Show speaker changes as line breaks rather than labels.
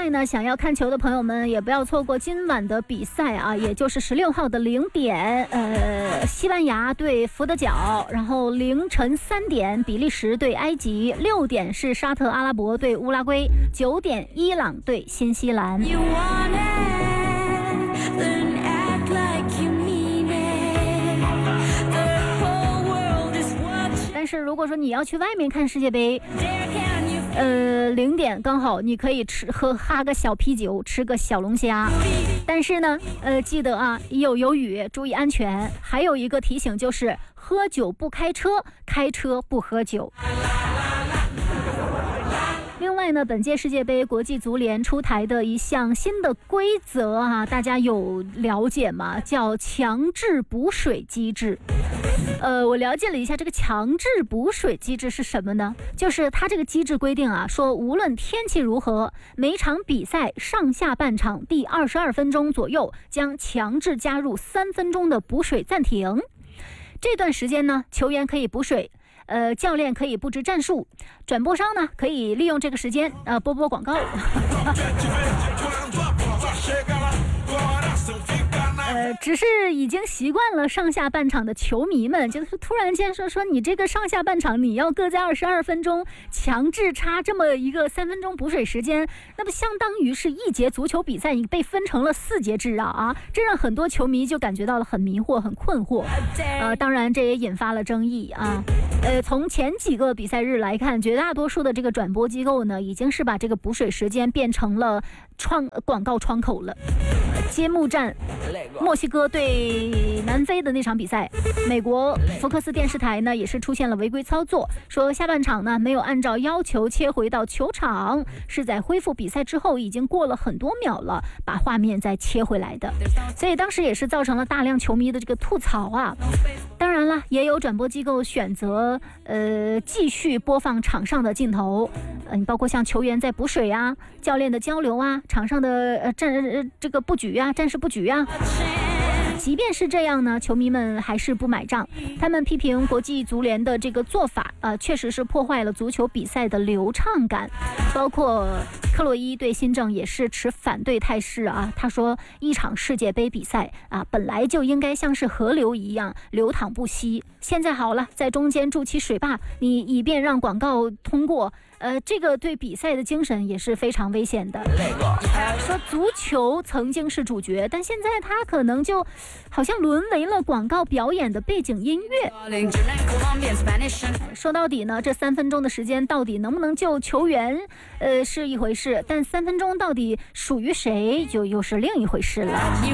呢，想要看球的朋友们也不要错过今晚的比赛啊，也就是16号的0点，西班牙对福德角，然后凌晨3点比利时对埃及，6点是沙特阿拉伯对乌拉圭，9点伊朗对新西兰。但是如果说你要去外面看世界杯，0点刚好你可以哈个小啤酒，吃个小龙虾。但是呢，记得啊，有雨，注意安全。还有一个提醒就是，喝酒不开车，开车不喝酒。另外呢，本届世界杯国际足联出台的一项新的规则啊，大家有了解吗？叫强制补水机制。我了解了一下这个强制补水机制是什么呢？就是它这个机制规定啊，说无论天气如何，每场比赛上下半场第22分钟左右将强制加入3分钟的补水暂停。这段时间呢，球员可以补水，教练可以布置战术，转播商呢可以利用这个时间播广告。只是已经习惯了上下半场的球迷们，就是突然间说你这个上下半场你要各在22分钟强制插这么一个3分钟补水时间，那么相当于是一节足球比赛你被分成了4节制啊，这让很多球迷就感觉到了很迷惑很困惑。当然这也引发了争议啊。从前几个比赛日来看，绝大多数的这个转播机构呢，已经是把这个补水时间变成了广告窗口了。揭幕战墨西哥对南非的那场比赛，美国福克斯电视台呢也是出现了违规操作，说下半场呢没有按照要求切回到球场，是在恢复比赛之后已经过了很多秒了，把画面再切回来的，所以当时也是造成了大量球迷的这个吐槽啊。当然了，也有转播机构选择继续播放场上的镜头，包括像球员在补水啊、教练的交流啊、场上的这个布局啊、战术布局啊。即便是这样呢，球迷们还是不买账。他们批评国际足联的这个做法，确实是破坏了足球比赛的流畅感。包括克洛伊对新政也是持反对态势啊。他说，一场世界杯比赛啊，本来就应该像是河流一样流淌不息。现在好了，在中间筑起水坝，你以便让广告通过。这个对比赛的精神也是非常危险的。说足球曾经是主角，但现在它可能就好像沦为了广告表演的背景音乐。说到底呢，这3分钟的时间到底能不能救球员，是一回事，但3分钟到底属于谁，就又是另一回事了。